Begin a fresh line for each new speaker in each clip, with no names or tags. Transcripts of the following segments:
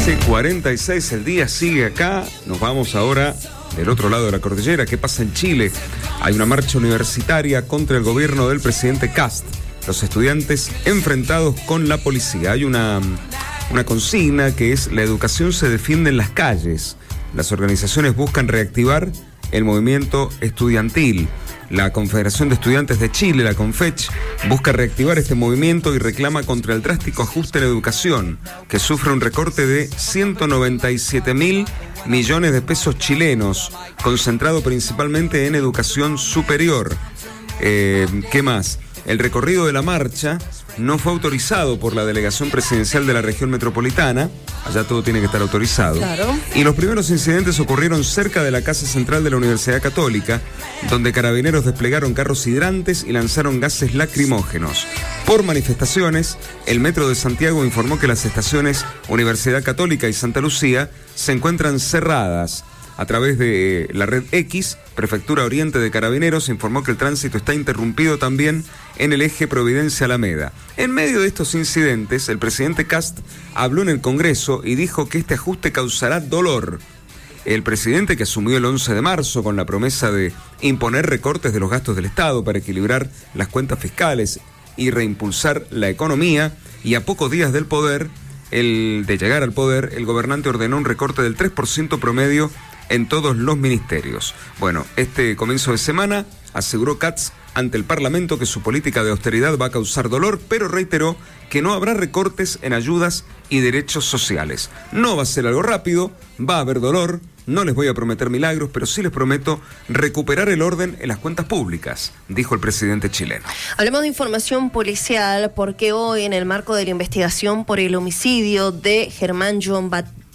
13:46, el día sigue acá. Nos vamos ahora del otro lado de la cordillera. ¿Qué pasa en Chile? Hay una marcha universitaria contra el gobierno del presidente Kast. Los estudiantes enfrentados con la policía. Hay una consigna que es: la educación se defiende en las calles. Las organizaciones buscan reactivar el movimiento estudiantil. La Confederación de Estudiantes de Chile, la CONFECH, busca reactivar este movimiento y reclama contra el drástico ajuste en la educación, que sufre un recorte de 197.000 millones de pesos chilenos, concentrado principalmente en educación superior. ¿Qué más? El recorrido de la marcha no fue autorizado por la delegación presidencial de la región metropolitana. Allá todo tiene que estar autorizado.
Claro.
Y los primeros incidentes ocurrieron cerca de la Casa Central de la Universidad Católica, donde carabineros desplegaron carros hidrantes y lanzaron gases lacrimógenos. Por manifestaciones, el Metro de Santiago informó que las estaciones Universidad Católica y Santa Lucía se encuentran cerradas. A través de la red X, Prefectura Oriente de Carabineros informó que el tránsito está interrumpido también en el eje Providencia-Alameda. En medio de estos incidentes, el presidente Kast habló en el Congreso y dijo que este ajuste causará dolor. El presidente, que asumió el 11 de marzo con la promesa de imponer recortes de los gastos del Estado para equilibrar las cuentas fiscales y reimpulsar la economía, y a pocos días del poder, de llegar al poder, el gobernante ordenó un recorte del 3% promedio en todos los ministerios. Bueno, este comienzo de semana aseguró Katz ante el Parlamento que su política de austeridad va a causar dolor, pero reiteró que no habrá recortes en ayudas y derechos sociales. No va a ser algo rápido, va a haber dolor, no les voy a prometer milagros, pero sí les prometo recuperar el orden en las cuentas públicas, dijo el presidente chileno.
Hablemos de información policial, porque hoy, en el marco de la investigación por el homicidio de Germán John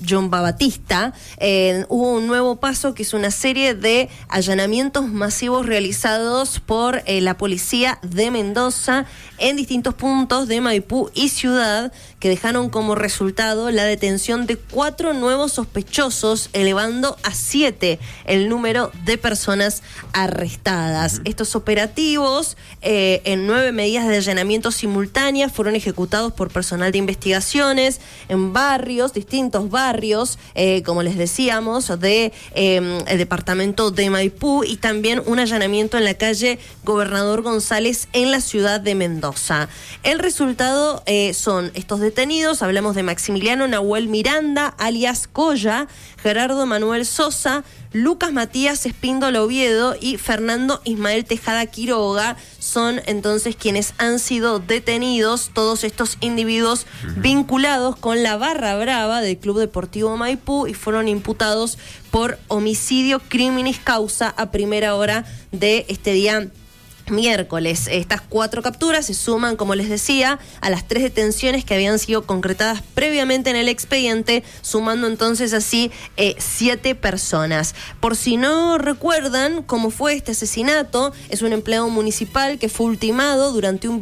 Batista, hubo un nuevo paso, que es una serie de allanamientos masivos realizados por la policía de Mendoza en distintos puntos de Maipú y Ciudad, que dejaron como resultado la detención de 4 nuevos sospechosos, elevando a 7 el número de personas arrestadas. Estos operativos, en 9 medidas de allanamiento simultáneas, fueron ejecutados por personal de investigaciones en distintos barrios, como les decíamos, el departamento de Maipú, y también un allanamiento en la calle Gobernador González en la ciudad de Mendoza. El resultado son estos detenidos: hablamos de Maximiliano Nahuel Miranda, alias Colla, Gerardo Manuel Sosa, Lucas Matías Espíndola Oviedo y Fernando Ismael Tejada Quiroga. Son entonces quienes han sido detenidos, todos estos individuos vinculados con la Barra Brava del Club Deportivo Maipú, y fueron imputados por homicidio criminis causa a primera hora de este día miércoles. Estas 4 capturas se suman, como les decía, a las 3 detenciones que habían sido concretadas previamente en el expediente, sumando entonces así 7 personas. Por si no recuerdan cómo fue este asesinato, es un empleado municipal que fue ultimado durante un